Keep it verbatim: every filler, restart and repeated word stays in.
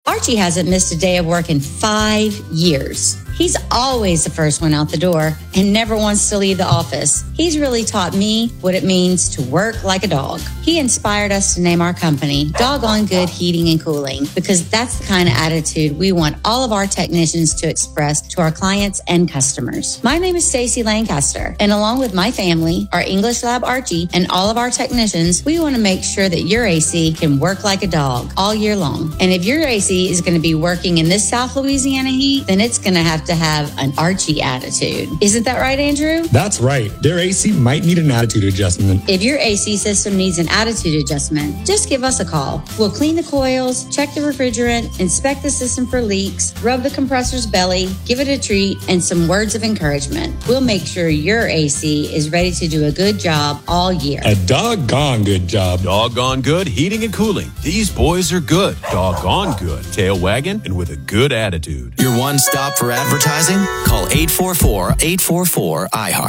Archie hasn't missed a day of work in five years. He's always the first one out the door and never wants to leave the office. He's really taught me what it means to work like a dog. He inspired us to name our company Doggone Good Heating and Cooling because that's the kind of attitude we want all of our technicians to express to our clients and customers. My name is Stacy Lancaster, and along with my family, our English Lab Archie, and all of our technicians, we want to make sure that your A C can work like a dog all year long. And if your A C is going to be working in this South Louisiana heat, then it's going to have to have an Archie attitude. Isn't that right, Andrew? That's right. Their A C might need an attitude adjustment. If your A C system needs an attitude adjustment, just give us a call. We'll clean the coils, check the refrigerant, inspect the system for leaks, rub the compressor's belly, give it a treat, and some words of encouragement. We'll make sure your A C is ready to do a good job all year. A doggone good job. Doggone Good Heating and Cooling. These boys are good. Doggone good. Tail wagging and with a good attitude. Your one stop for advertising? Call eight four four, eight four four, I heart.